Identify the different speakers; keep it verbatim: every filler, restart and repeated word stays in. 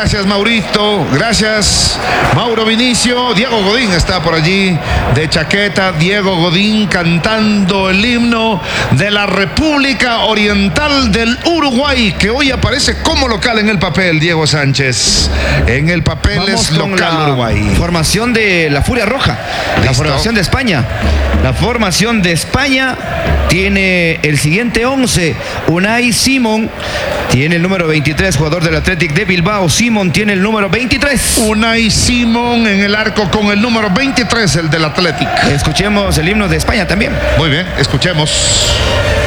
Speaker 1: Gracias, Maurito. Gracias, Mauro Vinicio. Diego Godín está por allí de chaqueta. Diego Godín cantando el himno de la República Oriental del Uruguay, que hoy aparece como local en el papel, Diego Sánchez. En el papel
Speaker 2: Vamos
Speaker 1: es
Speaker 2: con
Speaker 1: local
Speaker 2: la
Speaker 1: Uruguay.
Speaker 2: Formación de la Furia Roja. La
Speaker 1: Listo.
Speaker 2: formación de España. La formación de España tiene el siguiente once. Unai Simón tiene el número veintitrés, jugador del Athletic de Bilbao. Simón tiene el número veintitrés.
Speaker 1: Unai Simón en el arco con el número veintitrés, el del Athletic.
Speaker 2: Escuchemos el himno de España también.
Speaker 1: Muy bien, escuchemos.